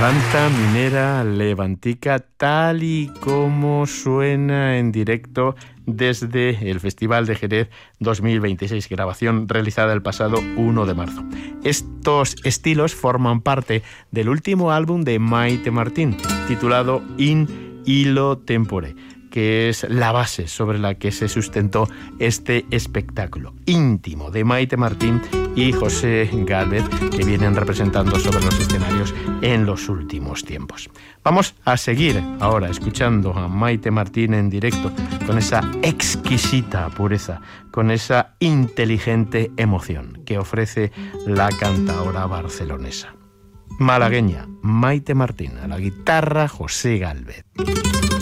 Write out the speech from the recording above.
Amaranta Minera Levantica, tal y como suena en directo desde el Festival de Jerez 2026, grabación realizada el pasado 1 de marzo. Estos estilos forman parte del último álbum de Maite Martín, titulado In Illo Tempore, que es la base sobre la que se sustentó este espectáculo íntimo de Maite Martín y José Gálvez, que vienen representando sobre los escenarios en los últimos tiempos. Vamos a seguir ahora escuchando a Maite Martín en directo, con esa exquisita pureza, con esa inteligente emoción que ofrece la cantaora barcelonesa. Malagueña, Maite Martín, a la guitarra José Gálvez.